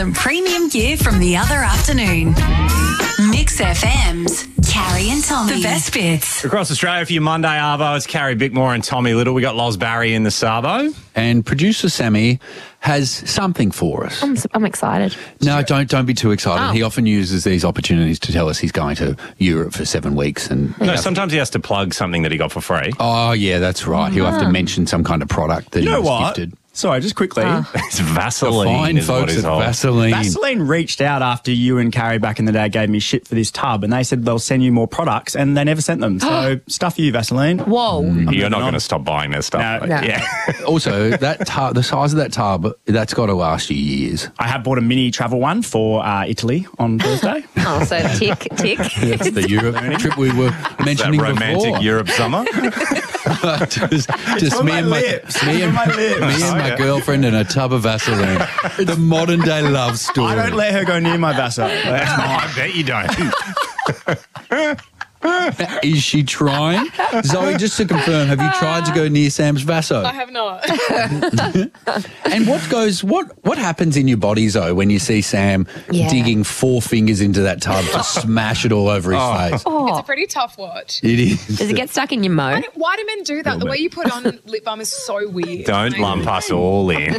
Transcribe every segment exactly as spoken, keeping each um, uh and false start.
some premium gear from the other afternoon. Mix F M's Carrie and Tommy. The best bits. Across Australia for your Monday Arvo, it's Carrie Bickmore and Tommy Little. We got Loz Barry in the Sabo. And producer Sammy has something for us. I'm, I'm excited. No, don't don't be too excited. Oh. He often uses these opportunities to tell us he's going to Europe for seven weeks. And No, sometimes he has to plug something that he got for free. oh yeah, that's right. He'll have to mention some kind of product that You he know was what? gifted. Sorry, just quickly. It's Vaseline. Fine is what folks he's at on. Vaseline. Vaseline reached out after you and Carrie back in the day gave me shit for this tub, and they said they'll send you more products, and they never sent them. So stuff you, Vaseline. Whoa. You're not on. going to stop buying their stuff. No. mate. No. Yeah. Also, that tub, the size of that tub, that's got to last you years. I have bought a mini travel one for uh, Italy on Thursday. Oh, so tick, tick. That's the Europe trip we were that mentioning romantic before. Europe summer. just just on me my and my, lips. me It's and, on my lips. me and Oh, my yeah. girlfriend and a tub of Vaseline. The modern day love story. I don't let her go near my Vaseline. That's mine. I bet you don't. Is she trying? Zoe, just to confirm, have you tried to go near Sam's Vaso? I have not. And what goes, what what happens in your body, Zoe, when you see Sam Yeah. digging four fingers into that tub to smash it all over his face? It's Oh, a pretty tough watch. It is. does it get stuck in your mo? Why do men do that? The way you put on lip balm is so weird. Don't lump us all in.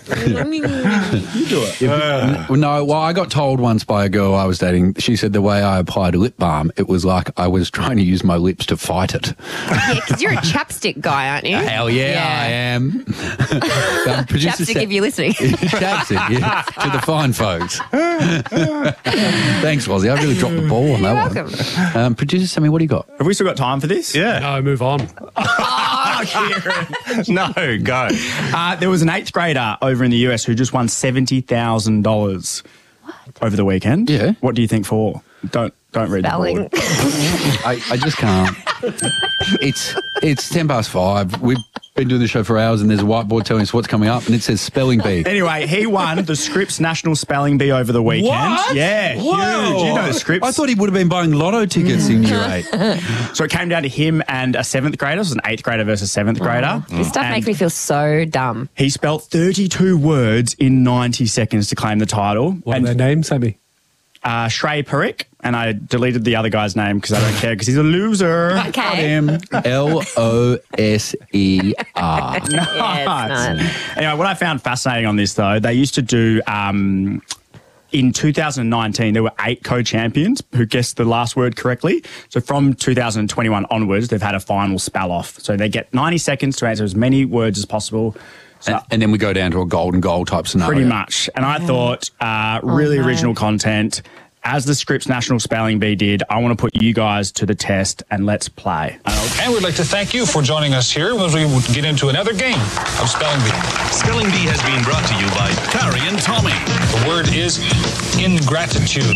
No, well, I got told once by a girl I was dating, she said the way I applied lip balm, it was like I was trying to use my lips to fight it. Yeah, because you're a chapstick guy, aren't you? Hell yeah, Yeah. I am. um, producer Chapstick Sa- if you're listening. Chapstick, yeah, to the fine folks. Thanks, Wazzy. I really dropped the ball on that You're one. welcome. Um, producer Sammy, what do you got? Have we still got time for this? Yeah. No, move on. No, go. Uh, there was an eighth grader over in the U S who just won seventy thousand dollars over the weekend. Yeah. What do you think for? Don't don't read Spelling. the board. I, I just can't. It's it's ten past five. We've been doing the show for hours, and there's a whiteboard telling us what's coming up, and it says spelling bee. Anyway, he won the Scripps National Spelling Bee over the weekend. What? Yeah, Whoa. huge. You know Scripps. I thought he would have been buying lotto tickets in year eight. So it came down to him and a seventh grader. So it was an eighth grader versus seventh grader. This stuff And makes me feel so dumb. He spelt thirty-two words in ninety seconds to claim the title. What are and their names, Sammy? uh, Shrey Perick, and I deleted the other guy's name because I don't care because he's a loser. Okay. Got him. L O S E R. Yeah, it's not. Anyway, what I found fascinating on this, though, they used to do, um, in two thousand nineteen, there were eight co-champions who guessed the last word correctly. So from two thousand twenty-one onwards, they've had a final spell off. So they get ninety seconds to answer as many words as possible. So And, and then we go down to a golden goal type scenario. pretty much. And I thought, uh, really Oh, no. original content. As the Scripps National Spelling Bee did, I want to put you guys to the test and let's play. And we'd like to thank you for joining us here as we get into another game of Spelling Bee. Spelling Bee has been brought to you by Carrie and Tommy. The word is ingratitude.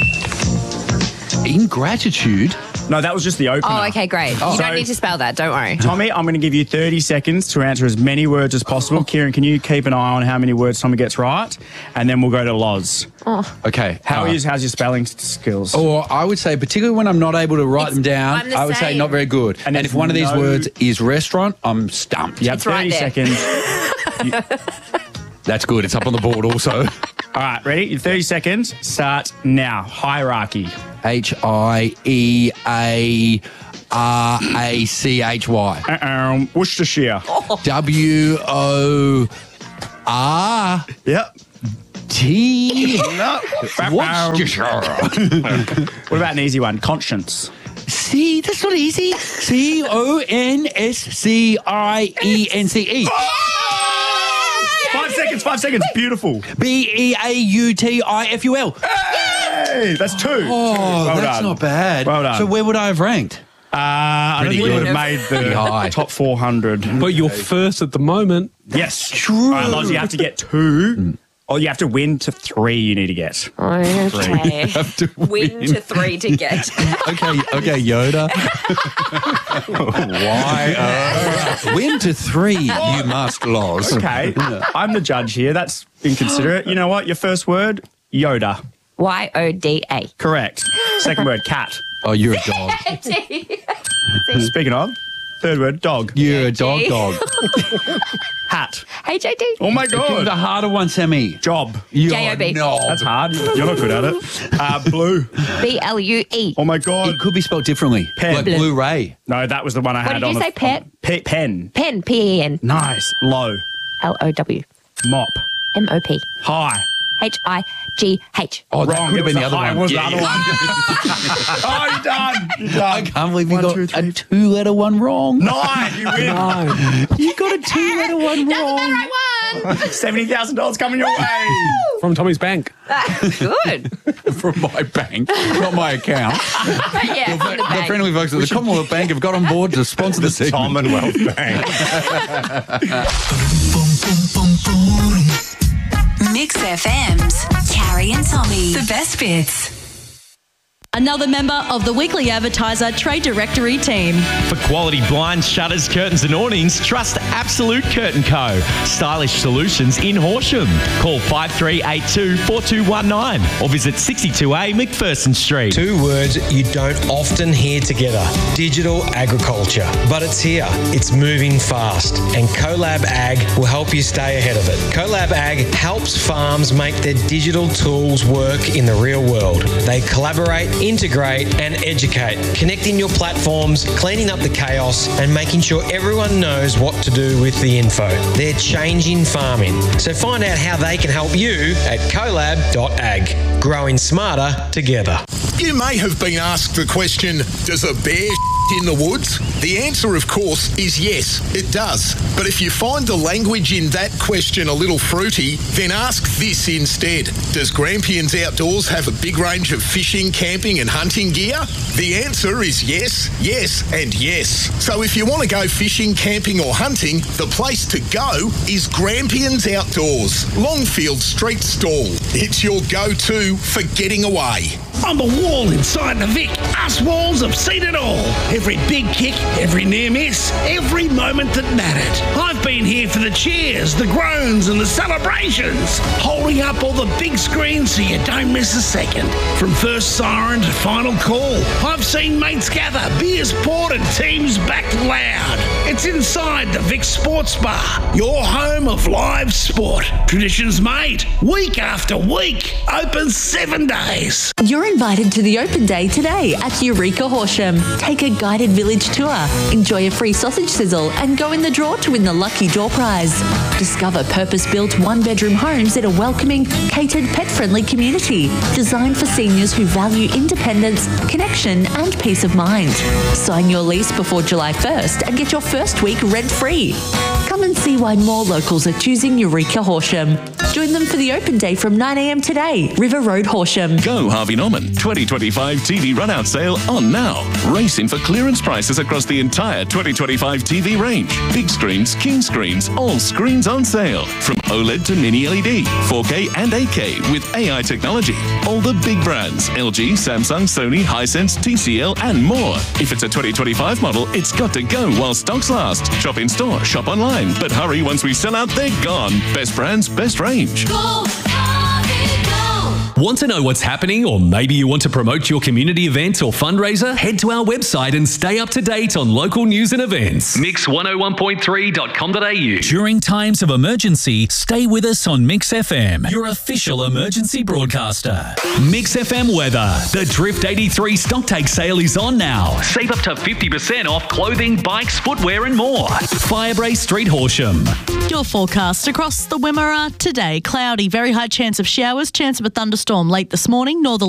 Ingratitude. No, that was just the opener. Oh, okay, great. You So- don't need to spell that. Don't worry. Tommy, I'm going to give you thirty seconds to answer as many words as possible. Kieran, can you keep an eye on how many words Tommy gets right? And then we'll go to Loz. Okay. How all right. is how's your spelling s- skills? Or I would say, particularly when I'm not able to write It's- them down, I'm the I would say same. not very good. And And, there's if one of these no- words is restaurant, I'm stumped. You have It's right thirty there. seconds. That's good. It's up on the board also. All right, ready? Your thirty seconds start now. Hierarchy. H I E A R A C H Y. Uh-oh. Worcestershire. W O R Yep. T. No. Worcestershire. What about an easy one? Conscience. See, that's not easy. C O N S C I E N C E. Five seconds, five seconds. Beautiful. B E A U T I F U L. Hey, that's two. Oh, Well that's done. not bad. Well done. So where would I have ranked? Uh, I don't Pretty think you good. would have made Pretty high. the top four hundred. But you're first at the moment. Yes. True. All right, Loz, you have to get two. Or you have to win to three you need to get. Okay. Have to Win to three to get. Okay, okay, Yoda. Why? Uh, Win to three, you must, Loz. Okay. I'm the judge here. That's inconsiderate. You know what? Your first word, Yoda. Y O D A. Correct. Second word, cat. Oh, you're a dog. Speaking of, Third word, dog. You're a dog dog. Hat. H A T. Oh my Give God. the harder one, Sammy. Job. You're J O B. No. That's hard. You're not good at it. Uh, blue. B L U E. Oh my God. It could be spelled differently. Pen. Like Blue. Blu-ray. No, that was the one I What had did on you the- say, pet? on- Pe- pen. Pen. P E N. Nice. Low. L O W. Mop. M O P. High. H I G H. Oh, that Wrong. could have It been the was other high. one. It was Yeah, the other yeah. one. Oh, you're done. You're I done. can't believe you One, got two, a three. two-letter one wrong. Nine. You win. Nine. You got a two-letter one wrong. seventy thousand dollars coming your way. From Tommy's bank. Good. From my bank, not my account. Yeah, from the The bank. friendly folks at the Commonwealth Bank have got on board to sponsor the segment. Commonwealth Bank. Mix F M's Carrie and Tommy. The best bits. Another member of the Weekly Advertiser Trade Directory team. For quality blinds, shutters, curtains and awnings, trust Absolute Curtain Co. Stylish solutions in Horsham. Call five three eight two, four two one nine or visit sixty-two A McPherson Street. Two words you don't often hear together. Digital agriculture. But it's here. It's moving fast. And CoLab Ag will help you stay ahead of it. CoLab Ag helps farms make their digital tools work in the real world. They collaborate, integrate and educate, connecting your platforms, cleaning up the chaos and making sure everyone knows what to do with the info. They're changing farming. So find out how they can help you at colab dot ag. Growing smarter together. You may have been asked the question, does a bear in the woods? The answer, of course, is yes, it does. But if you find the language in that question a little fruity, then ask this instead. Does Grampians Outdoors have a big range of fishing, camping and hunting gear? The answer is yes, yes and yes. So if you want to go fishing, camping or hunting, the place to go is Grampians Outdoors, Longfield Street Stall. It's your go-to for getting away. On the wall inside the Vic, us walls have seen it all. Every big kick, every near miss, every moment that mattered. I've been here for the cheers, the groans and the celebrations. Holding up all the big screens so you don't miss a second. From first siren to final call, I've seen mates gather, beers poured and teams backed loud. It's inside the Vic Sports Bar, your home of live sport. Traditions made, week after week, open seven days. You're invited to the open day today at Eureka Horsham. Take a guided village tour, enjoy a free sausage sizzle and go in the draw to win the lucky door prize. Discover purpose-built one-bedroom homes in a welcoming, catered, pet-friendly community designed for seniors who value independence, connection and peace of mind. Sign your lease before July first and get your first week rent-free. Come and see why more locals are choosing Eureka Horsham. Join them for the open day from nine a m today, River Road, Horsham. Go Harvey Norman twenty twenty-five T V run-out sale on now. Racing for clearance prices across the entire twenty twenty-five T V range. Big screens, king screens, all screens on sale. From OLED to mini L E D, four K and eight K with A I technology. All the big brands, L G, Samsung, Sony, Hisense, T C L and more. If it's a twenty twenty-five model, it's got to go while stocks last. Shop in store, shop online. But hurry, once we sell out, they're gone. Best brands, best range. Go, Harvey, go. Want to know what's happening, or maybe you want to promote your community event or fundraiser? Head to our website and stay up to date on local news and events. mix one oh one point three dot com dot a u. During times of emergency, stay with us on Mix F M, your official emergency broadcaster. Mix F M weather. The Drift eighty-three Stocktake sale is on now. Save up to fifty percent off clothing, bikes, footwear and more. Firebrace Street, Horsham. Your forecast across the Wimmera today. Cloudy, very high chance of showers, chance of a thunderstorm late this morning. Northerly